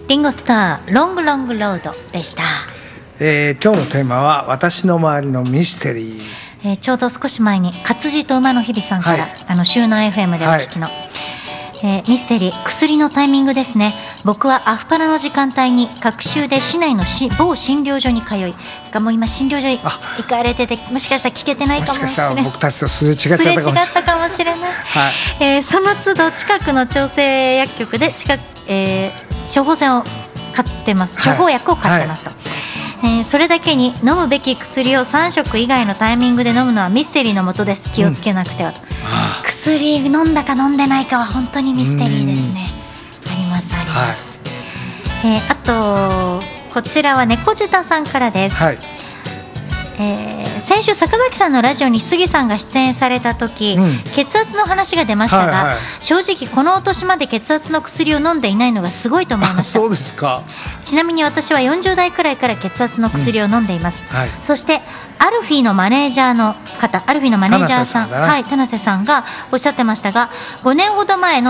リンゴスターロングロングロードでした。 今日のテーマは私の周りのミステリー。 ちょうど少し前に活字と馬の日々さんから、周南 FM でお聞きの、ミステリー薬のタイミングですね。僕はアフパラの時間帯に隔週で市内の某診療所に通い、もう今診療所行かれてて、もしかしたら聞けてないかもしれない。 もしかしたら僕たちとすれ違っちゃったかもしれない。 その都度近くの調整薬局で処方箋を買ってます、処方薬を買ってますと、それだけに飲むべき薬を3食以外のタイミングで飲むのはミステリーのもとです。気をつけなくてはと、薬飲んだか飲んでないかは本当にミステリーですね。ありますあります、あとこちらは猫舌さんからです、先週坂崎さんのラジオに杉さんが出演された時、血圧の話が出ましたが、正直このお年まで血圧の薬を飲んでいないのがすごいと思いました。 そうですか。 ちなみに私は40代くらいから血圧の薬を飲んでいます、そしてアルフィーのマネージャーの方、アルフィーのマネージャーさん、田無さんがおっしゃってましたが、5年ほど前の